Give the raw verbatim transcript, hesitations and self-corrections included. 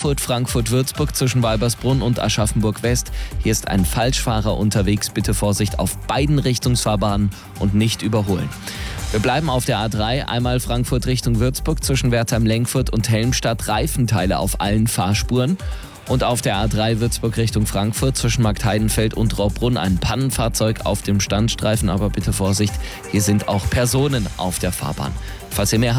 Frankfurt, Frankfurt-Würzburg zwischen Weibersbrunn und Aschaffenburg West. Hier ist ein Falschfahrer unterwegs. Bitte Vorsicht auf beiden Richtungsfahrbahnen und nicht überholen. Wir bleiben auf der A drei, einmal Frankfurt Richtung Würzburg zwischen Wertheim-Lenkfurt und Helmstadt, Reifenteile auf allen Fahrspuren. Und auf der A drei Würzburg Richtung Frankfurt zwischen Marktheidenfeld und Rohrbrunn ein Pannenfahrzeug auf dem Standstreifen, aber bitte Vorsicht, hier sind auch Personen auf der Fahrbahn. Falls ihr mehr habt,